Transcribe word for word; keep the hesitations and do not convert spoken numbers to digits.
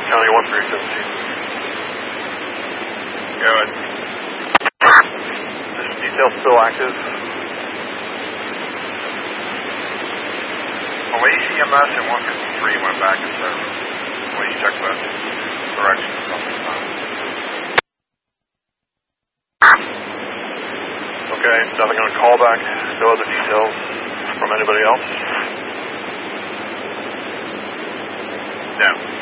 County one three seventeen. Go ahead. This detail still active. Well, E C M S and one fifty-three went back in service. Please check that direction or something. Okay, nothing on a callback. No other details from anybody else? No.